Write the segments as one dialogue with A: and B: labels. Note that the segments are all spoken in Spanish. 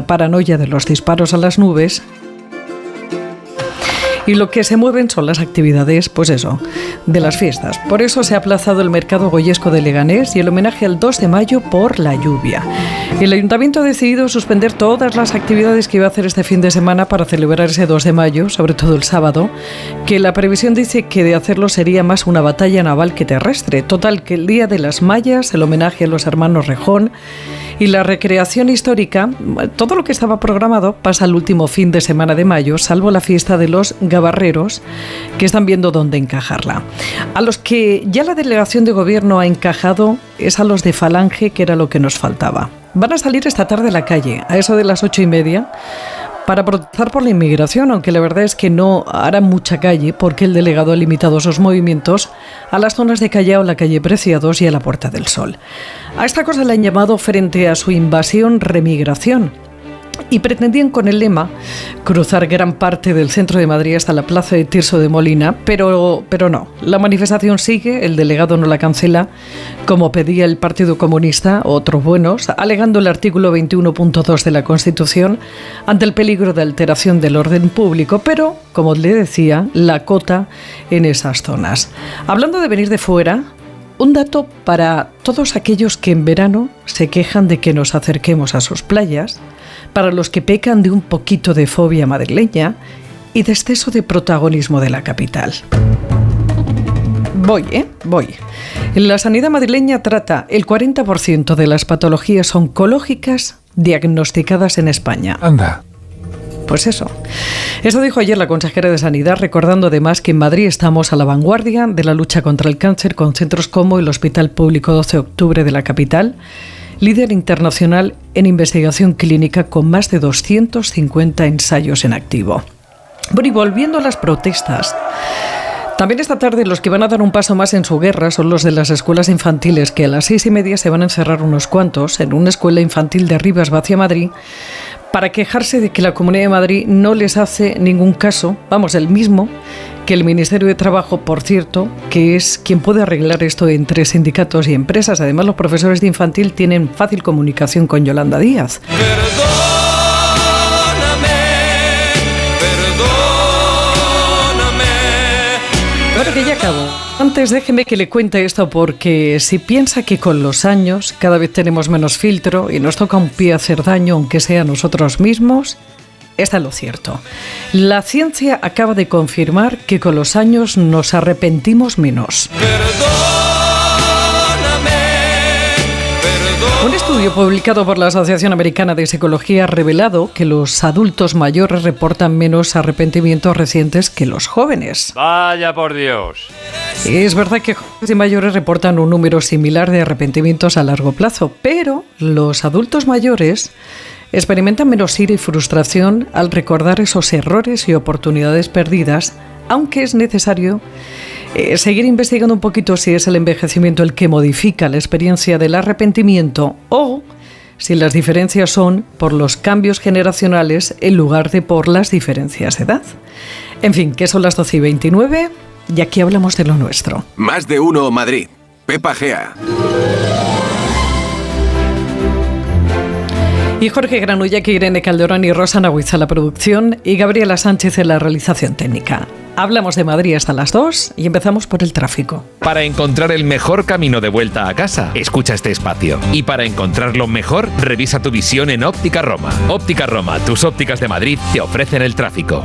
A: paranoia de los disparos a las nubes. Y lo que se mueven son las actividades, pues eso, de las fiestas. Por eso se ha aplazado el mercado goyesco de Leganés y el homenaje al 2 de mayo por la lluvia. El ayuntamiento ha decidido suspender todas las actividades que iba a hacer este fin de semana para celebrar ese 2 de mayo, sobre todo el sábado, que la previsión dice que de hacerlo sería más una batalla naval que terrestre. Total, que el Día de las Mayas, el homenaje a los hermanos Rejón y la recreación histórica, todo lo que estaba programado pasa al último fin de semana de mayo, salvo la fiesta de los gabarreros, que están viendo dónde encajarla. A los que ya la delegación de gobierno ha encajado es a los de Falange, que era lo que nos faltaba. Van a salir esta tarde a la calle, a eso de las 8:30, para protestar por la inmigración, aunque la verdad es que no hará mucha calle porque el delegado ha limitado sus movimientos a las zonas de Callao, la calle Preciados y a la Puerta del Sol. A esta cosa le han llamado, frente a su invasión, remigración. Y pretendían con el lema cruzar gran parte del centro de Madrid hasta la plaza de Tirso de Molina, pero no. La manifestación sigue, el delegado no la cancela, como pedía el Partido Comunista, otros buenos, alegando el artículo 21.2 de la Constitución ante el peligro de alteración del orden público, pero, como le decía, la cota en esas zonas. Hablando de venir de fuera, un dato para todos aquellos que en verano se quejan de que nos acerquemos a sus playas, para los que pecan de un poquito de fobia madrileña y de exceso de protagonismo de la capital. Voy. La sanidad madrileña trata el 40% de las patologías oncológicas diagnosticadas en España.
B: Anda.
A: Pues eso dijo ayer la consejera de Sanidad, recordando además que en Madrid estamos a la vanguardia de la lucha contra el cáncer, con centros como el Hospital Público 12 de Octubre de la capital, líder internacional en investigación clínica con más de 250 ensayos en activo. Bueno, y volviendo a las protestas, también esta tarde los que van a dar un paso más en su guerra son los de las escuelas infantiles, que a las 6:30 se van a encerrar unos cuantos en una escuela infantil de Rivas Vacia, Madrid, para quejarse de que la Comunidad de Madrid no les hace ningún caso, el mismo que el Ministerio de Trabajo, por cierto, que es quien puede arreglar esto entre sindicatos y empresas. Además, los profesores de infantil tienen fácil comunicación con Yolanda Díaz. Bueno, que ya acabo. Antes déjeme que le cuente esto, porque si piensa que con los años cada vez tenemos menos filtro y nos toca un pie hacer daño, aunque sea a nosotros mismos, está en lo cierto. La ciencia acaba de confirmar que con los años nos arrepentimos menos. Un estudio publicado por la Asociación Americana de Psicología ha revelado que los adultos mayores reportan menos arrepentimientos recientes que los jóvenes.
C: ¡Vaya por Dios!
A: Es verdad que jóvenes y mayores reportan un número similar de arrepentimientos a largo plazo, pero los adultos mayores experimentan menos ira y frustración al recordar esos errores y oportunidades perdidas, aunque es necesario seguir investigando un poquito si es el envejecimiento el que modifica la experiencia del arrepentimiento o si las diferencias son por los cambios generacionales en lugar de por las diferencias de edad. En fin, que son las 12:29 y aquí hablamos de lo nuestro.
D: Más de uno Madrid. Pepa Gea.
A: Y Jorge Granulla, que Irene Calderón y Rosa Nahuiz a la producción y Gabriela Sánchez en la realización técnica. Hablamos de Madrid hasta las 2 y empezamos por el tráfico.
B: Para encontrar el mejor camino de vuelta a casa, escucha este espacio. Y para encontrarlo mejor, revisa tu visión en Óptica Roma. Óptica Roma, tus ópticas de Madrid, te ofrecen el tráfico.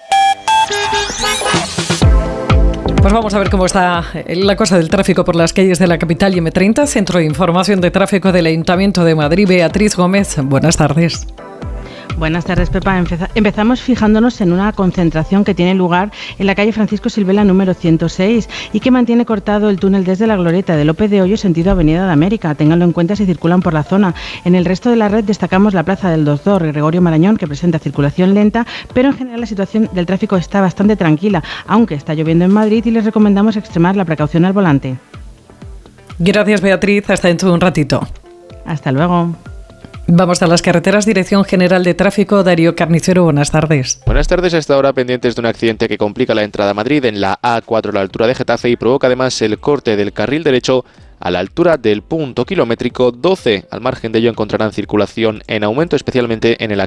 A: Pues vamos a ver cómo está la cosa del tráfico por las calles de la capital y M30, Centro de Información de Tráfico del Ayuntamiento de Madrid. Beatriz Gómez, buenas tardes.
E: Buenas tardes, Pepa. Empezamos fijándonos en una concentración que tiene lugar en la calle Francisco Silvela número 106 y que mantiene cortado el túnel desde la glorieta de López de Hoyo sentido Avenida de América. Ténganlo en cuenta si circulan por la zona. En el resto de la red destacamos la plaza del Doctor Gregorio Marañón, que presenta circulación lenta, pero en general la situación del tráfico está bastante tranquila, aunque está lloviendo en Madrid y les recomendamos extremar la precaución al volante.
A: Gracias, Beatriz. Hasta dentro de un ratito.
E: Hasta luego.
A: Vamos a las carreteras. Dirección General de Tráfico, Darío Carnicero, buenas tardes.
F: Buenas tardes. Hasta ahora pendientes de un accidente que complica la entrada a Madrid en la A4 a la altura de Getafe y provoca además el corte del carril derecho a la altura del punto kilométrico 12. Al margen de ello encontrarán circulación en aumento, especialmente en el